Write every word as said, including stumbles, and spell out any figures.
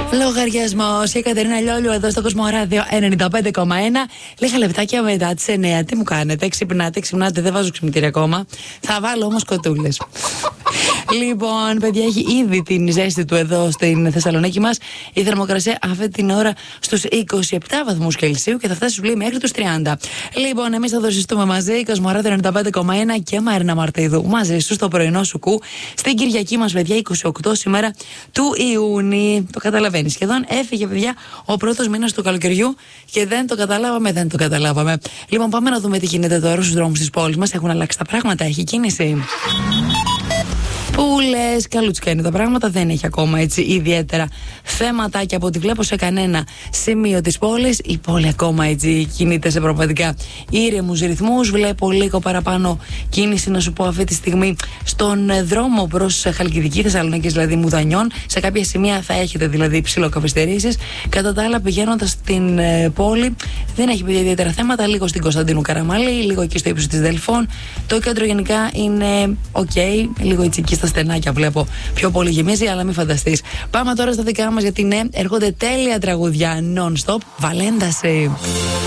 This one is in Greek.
Λογαριασμός. Η Κατερίνα Λιόλιου εδώ στο Κοσμοράδιο ενενήντα πέντε κόμμα ένα. Λίγα λεπτάκια μετά τις εννιά. Τι μου κάνετε, ξυπνάτε, ξυπνάτε, δεν βάζω ξυπνητήρια ακόμα. Θα βάλω όμως κοτούλες. Λοιπόν, παιδιά, έχει ήδη την ζέστη του εδώ στην Θεσσαλονίκη μας. Η θερμοκρασία αυτή την ώρα στους είκοσι επτά βαθμούς Κελσίου και θα φτάσει λέει, μέχρι τους τριάντα. Λοιπόν, εμείς θα δοσιστούμε μαζί, Κοσμοράδιο ενενήντα πέντε κόμμα ένα και Μαρίνα Μαρτίδου μαζί σου στο πρωινό σου κου. Στην Κυριακή μας, παιδιά, είκοσι οκτώ σήμερα του Ιούνιου. Το καταλαβαίνει. Σχεδόν έφυγε, παιδιά, ο πρώτος μήνας του καλοκαιριού και δεν το καταλάβαμε, δεν το καταλάβαμε. Λοιπόν, πάμε να δούμε τι γίνεται τώρα στους δρόμους της πόλης μας. Έχουν αλλάξει τα πράγματα, έχει κίνηση. Πού λες, καλούτσικα είναι τα πράγματα, δεν έχει ακόμα έτσι ιδιαίτερα θέματα και από ό,τι βλέπω σε κανένα σημείο της πόλης. Η πόλη ακόμα έτσι κινείται σε πραγματικά ήρεμους ρυθμούς. Βλέπω λίγο παραπάνω κίνηση, να σου πω, αυτή τη στιγμή στον δρόμο προς Χαλκιδική, Θεσσαλονίκη, δηλαδή Μουδανιών. Σε κάποια σημεία θα έχετε δηλαδή ψιλοκαθυστερήσεις. Κατά τα άλλα, πηγαίνοντας στην ε, πόλη, δεν έχει παιδιά ιδιαίτερα θέματα. Λίγο στην Κωνσταντίνου Καραμαλή, λίγο εκεί στο ύψος της Δελφών. Το κέντρο γενικά είναι οκ, okay, λίγο έτσι εκεί στα στενάκια βλέπω πιο πολύ γεμίζει, αλλά μην φανταστείς. Πάμε τώρα στα δικά μας, γιατί ναι, έρχονται τέλεια τραγουδιά non-stop. Βαλένταση.